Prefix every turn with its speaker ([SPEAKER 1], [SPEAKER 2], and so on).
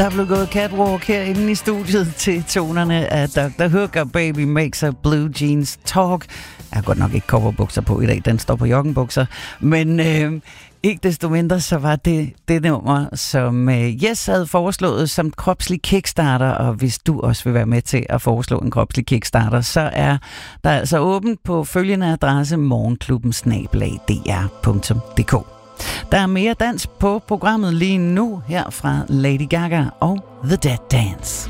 [SPEAKER 1] Der blev gået catwalk herinde i studiet til tonerne af Dr. Hook og Baby Makes a Blue Jeans Talk. Jeg har godt nok ikke coverbukser på i dag, den står på joggenbukser. Men ikke desto mindre, så var det nummer, som Yes havde foreslået som kropslig kickstarter. Og hvis du også vil være med til at foreslå en kropslig kickstarter, så er der altså åbent på følgende adresse morgenklubben@dr.dk. Der er mere dans på programmet lige nu her fra Lady Gaga og The Dead Dance.